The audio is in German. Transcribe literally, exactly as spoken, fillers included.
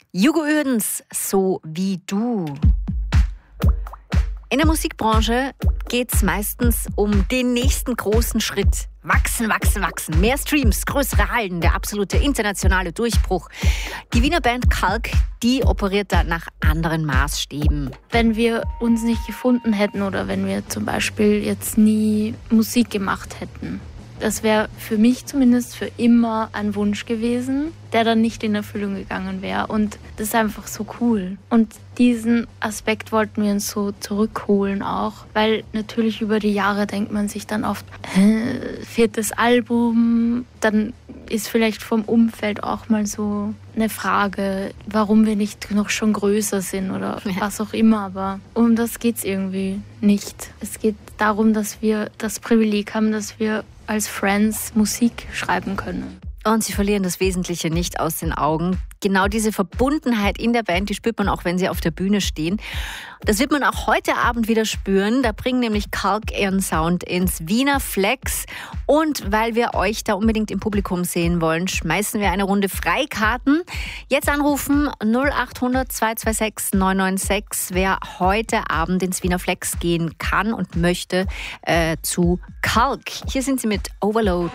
Hugo Oerdens, so wie du. In der Musikbranche geht es meistens um den nächsten großen Schritt. Wachsen, wachsen, wachsen. Mehr Streams, größere Hallen, der absolute internationale Durchbruch. Die Wiener Band Kalk, die operiert da nach anderen Maßstäben. Wenn wir uns nicht gefunden hätten oder wenn wir zum Beispiel jetzt nie Musik gemacht hätten, das wäre für mich zumindest für immer ein Wunsch gewesen, der dann nicht in Erfüllung gegangen wäre. Und das ist einfach so cool. Und diesen Aspekt wollten wir uns so zurückholen auch, weil natürlich über die Jahre denkt man sich dann oft, hä, viertes Album, dann ist vielleicht vom Umfeld auch mal so eine Frage, warum wir nicht noch schon größer sind oder ja. was auch immer. Aber um das geht es irgendwie nicht. Es geht darum, dass wir das Privileg haben, dass wir als Friends Musik schreiben können. Und sie verlieren das Wesentliche nicht aus den Augen. Genau diese Verbundenheit in der Band, die spürt man auch, wenn sie auf der Bühne stehen. Das wird man auch heute Abend wieder spüren. Da bringen nämlich Kalk ihren Sound ins Wiener Flex. Und weil wir euch da unbedingt im Publikum sehen wollen, schmeißen wir eine Runde Freikarten. Jetzt anrufen null acht hundert zwei zwei sechs neun neun sechs, wer heute Abend ins Wiener Flex gehen kann und möchte äh, zu Kalk. Hier sind sie mit Overload.